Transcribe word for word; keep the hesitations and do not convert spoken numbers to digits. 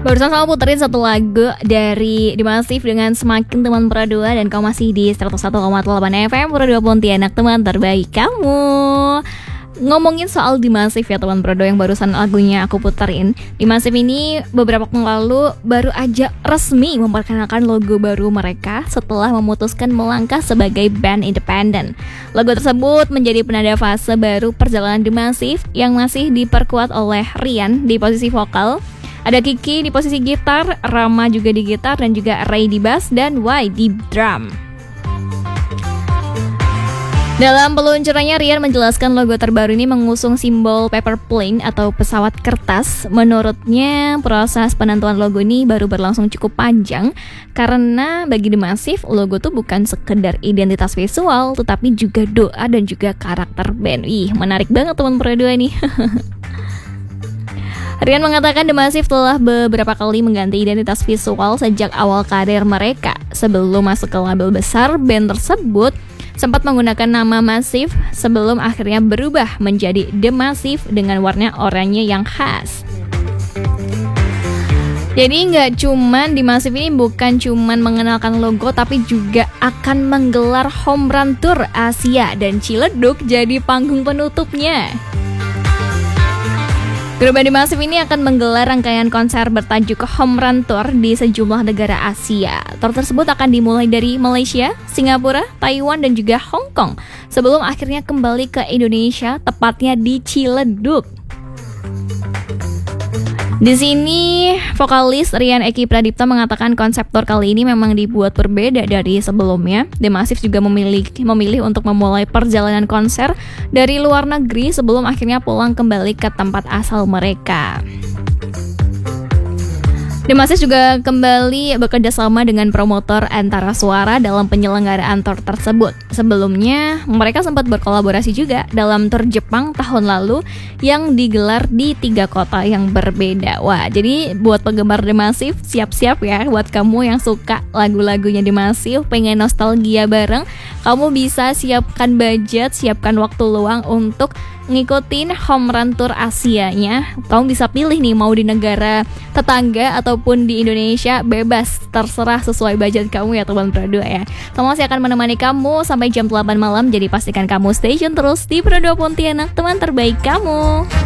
Barusan sama puterin satu lagu dari The Massive dengan Semakin Teman Pro dua. Dan kamu masih di seratus satu koma delapan F M Pro dua Pontianak, teman terbaik kamu. Ngomongin soal The Massive ya teman Pro dua, yang barusan lagunya aku puterin. The Massive ini beberapa waktu lalu baru aja resmi memperkenalkan logo baru mereka setelah memutuskan melangkah sebagai band independen. Logo tersebut menjadi penanda fase baru perjalanan The Massive yang masih diperkuat oleh Rian di posisi vokal. Ada Kiki di posisi gitar, Rama juga di gitar, dan juga Ray di bass, dan Y di drum. Dalam peluncurannya, Rian menjelaskan logo terbaru ini mengusung simbol paper plane atau pesawat kertas. Menurutnya, proses penentuan logo ini baru berlangsung cukup panjang karena bagi The Massive, logo tuh bukan sekedar identitas visual, tetapi juga doa dan juga karakter band. Ih, menarik banget teman Pro dua nih. Rian mengatakan The Massive telah beberapa kali mengganti identitas visual sejak awal karir mereka. Sebelum masuk ke label besar, band tersebut sempat menggunakan nama Massive sebelum akhirnya berubah menjadi The Massive dengan warna oranye yang khas. Jadi nggak cuman The Massive ini bukan cuman mengenalkan logo, tapi juga akan menggelar home run tour Asia dan Ciledug jadi panggung penutupnya. Grup band The Massive ini akan menggelar rangkaian konser bertajuk Home Run Tour di sejumlah negara Asia. Tour tersebut akan dimulai dari Malaysia, Singapura, Taiwan, dan juga Hong Kong sebelum akhirnya kembali ke Indonesia, tepatnya di Ciledug. Di sini, vokalis Rian Eki Pradipta mengatakan konsep tour kali ini memang dibuat berbeda dari sebelumnya. The Massive juga memilih, memilih untuk memulai perjalanan konser dari luar negeri sebelum akhirnya pulang kembali ke tempat asal mereka. The Massive juga kembali bekerja sama dengan promotor Antara Suara dalam penyelenggaraan tour tersebut. Sebelumnya, mereka sempat berkolaborasi juga dalam tour Jepang tahun lalu yang digelar di tiga kota yang berbeda. Wah, jadi buat penggemar The Massive, siap-siap ya. Buat kamu yang suka lagu-lagunya The Massive, pengen nostalgia bareng, kamu bisa siapkan budget, siapkan waktu luang untuk ngikutin home run tour Asianya. Kamu bisa pilih nih mau di negara tetangga ataupun di Indonesia, bebas, terserah sesuai budget kamu ya teman Pro dua ya. Kamu masih akan menemani kamu sampai jam delapan malam, jadi pastikan kamu stay tune terus di Pro dua Pontianak, teman terbaik kamu.